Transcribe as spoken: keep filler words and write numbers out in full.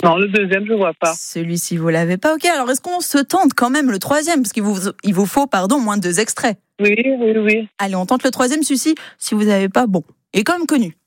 Non, le deuxième, je vois pas. Celui-ci, vous l'avez pas. Ok, alors est-ce qu'on se tente quand même le troisième? Parce qu'il vous, il vous faut, pardon, moins de deux extraits. Oui, oui, oui. Allez, on tente le troisième, celui-ci, si vous n'avez pas, bon. Et quand même connu.